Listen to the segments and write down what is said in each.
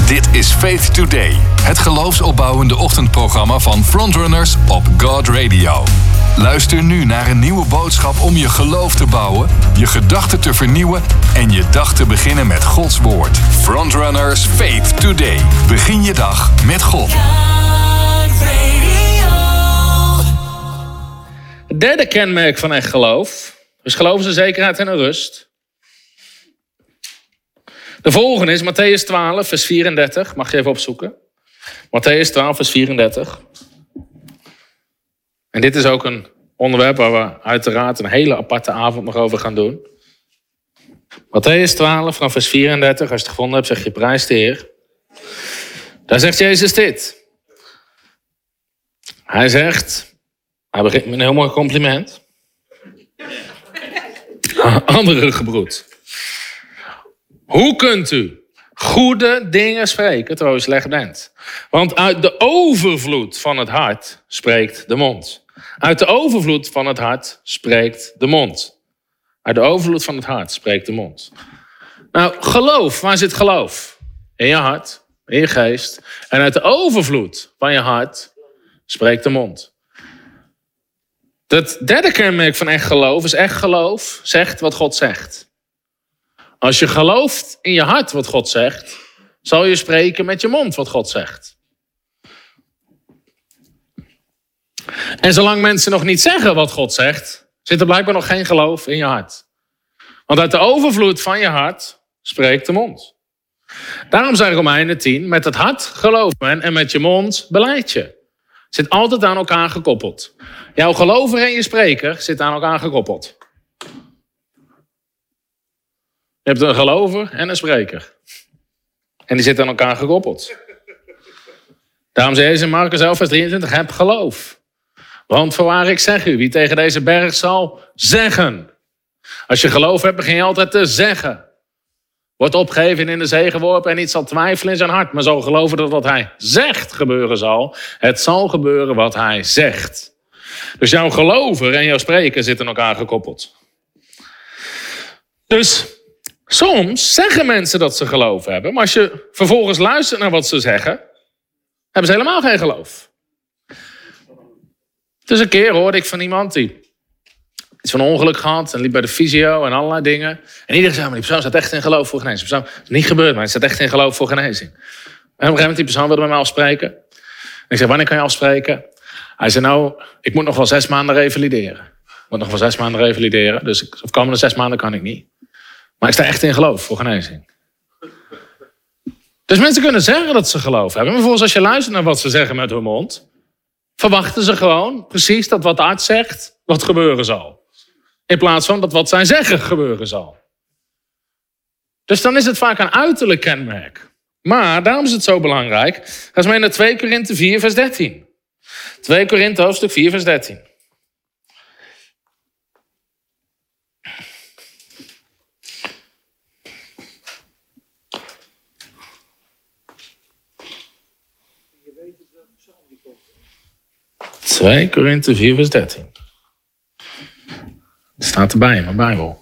Dit is Faith Today, het geloofsopbouwende ochtendprogramma van Frontrunners op God Radio. Luister nu naar een nieuwe boodschap om je geloof te bouwen, je gedachten te vernieuwen en je dag te beginnen met Gods woord. Frontrunners Faith Today. Begin je dag met God. Het derde kenmerk van echt geloof is geloof is een zekerheid en een rust. De volgende is Mattheüs 12, vers 34. Mag je even opzoeken. Mattheüs 12, vers 34. En dit is ook een onderwerp waar we uiteraard een hele aparte avond nog over gaan doen. Mattheüs 12, vanaf vers 34. Als je het gevonden hebt, zeg je prijs de Heer. Daar zegt Jezus dit. Hij begint met een heel mooi compliment. Andere gebroed. Hoe kunt u goede dingen spreken terwijl u slecht bent? Want uit de overvloed van het hart spreekt de mond. Uit de overvloed van het hart spreekt de mond. Uit de overvloed van het hart spreekt de mond. Nou, geloof, waar zit geloof? In je hart, in je geest. En uit de overvloed van je hart spreekt de mond. Het derde kenmerk van echt geloof zegt wat God zegt. Als je gelooft in je hart wat God zegt, zal je spreken met je mond wat God zegt. En zolang mensen nog niet zeggen wat God zegt, zit er blijkbaar nog geen geloof in je hart. Want uit de overvloed van je hart spreekt de mond. Daarom zei Romeinen 10, met het hart gelooft men en met je mond belijdt je. Het zit altijd aan elkaar gekoppeld. Jouw gelover en je spreker zit aan elkaar gekoppeld. Je hebt een gelover en een spreker. En die zitten aan elkaar gekoppeld. Daarom zei Jezus in Marcus 11, vers 23, heb geloof. Want voorwaar ik zeg u, wie tegen deze berg zal zeggen. Als je geloof hebt, begin je altijd te zeggen. Wordt opgegeven en in de zee geworpen en niet zal twijfelen in zijn hart. Maar zal geloven dat wat hij zegt gebeuren zal. Het zal gebeuren wat hij zegt. Dus jouw gelover en jouw spreker zitten aan elkaar gekoppeld. Dus soms zeggen mensen dat ze geloof hebben. Maar als je vervolgens luistert naar wat ze zeggen, hebben ze helemaal geen geloof. Dus een keer hoorde ik van iemand die iets van een ongeluk gehad en liep bij de fysio en allerlei dingen. En iedereen zei, maar die persoon staat echt in geloof voor genezing. Die persoon, het is niet gebeurd, maar hij staat echt in geloof voor genezing. En op een gegeven moment die persoon wilde met mij afspreken. En ik zei, wanneer kan je afspreken? Hij zei, nou, ik moet nog wel 6 maanden revalideren. Dus de komende 6 maanden kan ik niet. Maar ik sta echt in geloof voor genezing. Dus mensen kunnen zeggen dat ze geloof hebben. Maar vervolgens als je luistert naar wat ze zeggen met hun mond, verwachten ze gewoon precies dat wat de arts zegt, wat gebeuren zal. In plaats van dat wat zij zeggen gebeuren zal. Dus dan is het vaak een uiterlijk kenmerk. Maar daarom is het zo belangrijk. Ga eens mee naar 2 Korinthe 4 vers 13. 2 Korinthe hoofdstuk 4 vers 13. (2 Korinthe 4 vers 13). Het staat erbij in mijn Bijbel.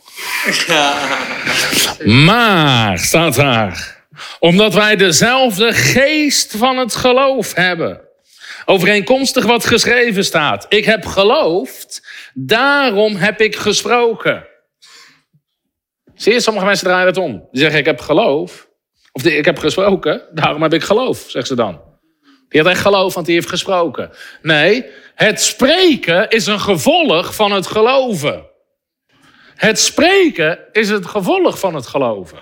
Maar, staat daar, omdat wij dezelfde geest van het geloof hebben. Overeenkomstig wat geschreven staat. Ik heb geloofd, daarom heb ik gesproken. Zie je, sommige mensen draaien het om. Die zeggen, ik heb geloof. Of ik heb gesproken, daarom heb ik geloof, zeggen ze dan. Die had echt geloof, want die heeft gesproken. Nee, het spreken is een gevolg van het geloven. Het spreken is het gevolg van het geloven.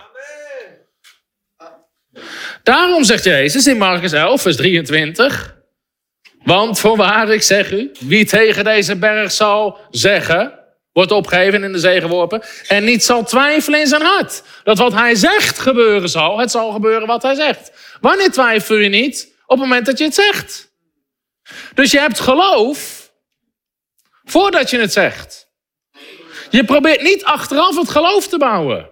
Daarom zegt Jezus in Marcus 11, vers 23... Want voorwaar ik zeg u, wie tegen deze berg zal zeggen, wordt opgeheven en in de zee geworpen, en niet zal twijfelen in zijn hart. Dat wat hij zegt gebeuren zal, het zal gebeuren wat hij zegt. Wanneer twijfel je niet? Op het moment dat je het zegt. Dus je hebt geloof voordat je het zegt. Je probeert niet achteraf het geloof te bouwen.